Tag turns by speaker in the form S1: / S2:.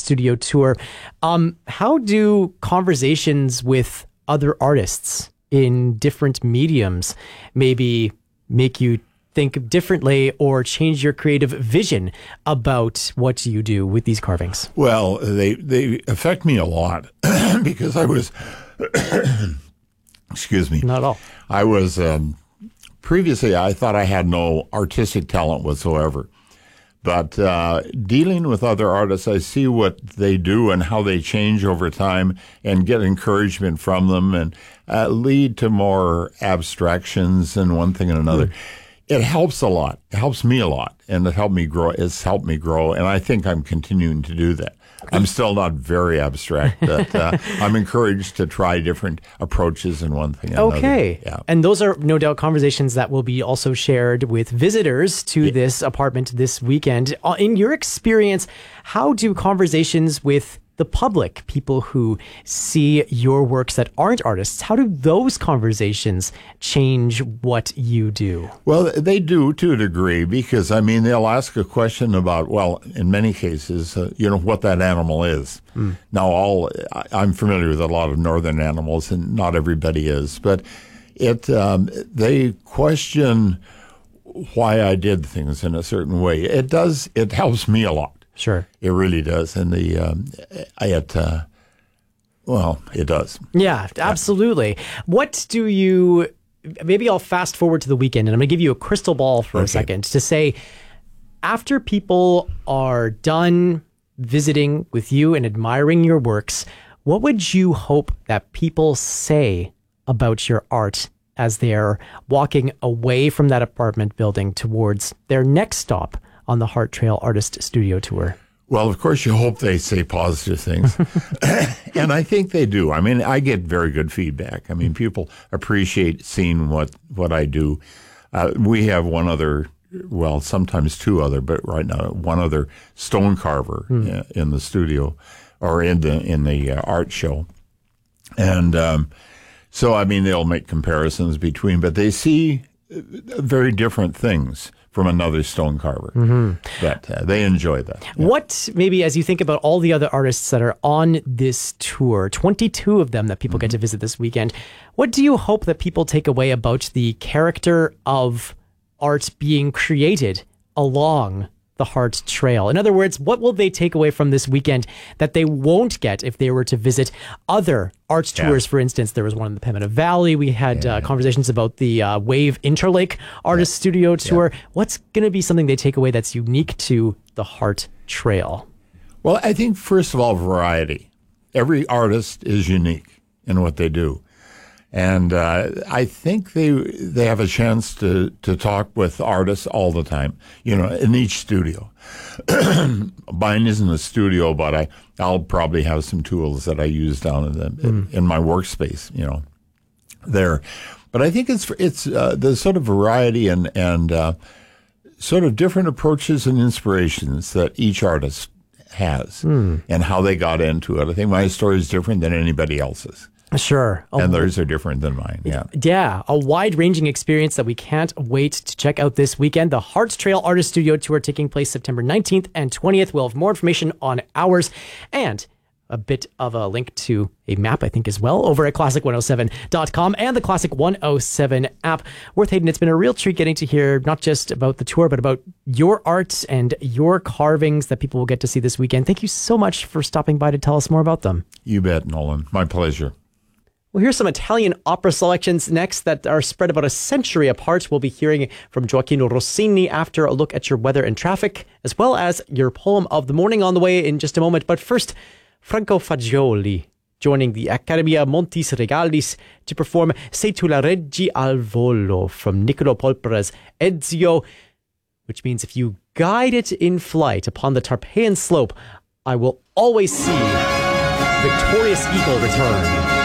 S1: Studio Tour. How do conversations with other artists in different mediums maybe make you think differently or change your creative vision about what you do with these carvings?
S2: Well, they affect me a lot because I was, excuse me.
S1: Not at all.
S2: I was, previously I thought I had no artistic talent whatsoever. But dealing with other artists, I see what they do and how they change over time and get encouragement from them and lead to more abstractions and one thing and another. It helps a lot. It helps me a lot, and it helped me grow. It's helped me grow, and I think I'm continuing to do that. I'm still not very abstract, but I'm encouraged to try different approaches in one thing and another.
S1: Okay.
S2: Yeah.
S1: And those are no doubt conversations that will be also shared with visitors to this apartment this weekend. In your experience, how do conversations with the public, people who see your works that aren't artists, how do those conversations change what you do?
S2: Well, they do to a degree because, I mean, they'll ask a question about, well, in many cases, what that animal is. Now, I'm familiar with a lot of northern animals, and not everybody is, but they question why I did things in a certain way. It helps me a lot.
S1: Sure.
S2: It really does. And it does.
S1: Yeah, absolutely. What do you, maybe I'll fast forward to the weekend and I'm going to give you a crystal ball for a second to say, after people are done visiting with you and admiring your works, what would you hope that people say about your art as they're walking away from that apartment building towards their next stop on the Heart Trail Artist Studio Tour?
S2: Well, of course, you hope they say positive things. And I think they do. I mean, I get very good feedback. I mean, people appreciate seeing what I do. We have one other, well, sometimes two other, but right now, one other stone carver in the studio or in the art show. And so, I mean, they'll make comparisons between, but they see very different things from another stone carver. But they enjoy that. Yeah.
S1: What, maybe as you think about all the other artists that are on this tour, 22 of them that people get to visit this weekend, what do you hope that people take away about the character of art being created along the Heart Trail? In other words, what will they take away from this weekend that they won't get if they were to visit other art tours? For instance, there was one in the Pembina Valley. We had conversations about the Wave Interlake Artist Studio Tour. What's going to be something they take away that's unique to the Heart Trail?
S2: Well, I think, first of all, variety. Every artist is unique in what they do. And I think they have a chance to talk with artists all the time, in each studio. Mine isn't a studio, but I'll probably have some tools that I use down in my workspace, there. But I think it's the sort of variety and sort of different approaches and inspirations that each artist has and how they got into it. I think my story is different than anybody else's.
S1: Sure.
S2: And theirs are different than mine. Yeah.
S1: Yeah. A wide-ranging experience that we can't wait to check out this weekend. The Heart Trail Artist Studio Tour taking place September 19th and 20th. We'll have more information on hours and a bit of a link to a map, I think, as well, over at classic107.com and the Classic 107 app. Worth Hayden, it's been a real treat getting to hear not just about the tour, but about your art and your carvings that people will get to see this weekend. Thank you so much for stopping by to tell us more about them.
S2: You bet, Nolan. My pleasure.
S1: Well, here's some Italian opera selections next that are spread about a century apart. We'll be hearing from Gioacchino Rossini after a look at your weather and traffic, as well as your poem of the morning on the way in just a moment. But first, Franco Fagioli joining the Accademia Montis Regalis to perform Se tu la reggi al volo from Niccolo Polpara's Ezio, which means if you guide it in flight upon the Tarpeian slope, I will always see victorious eagle return.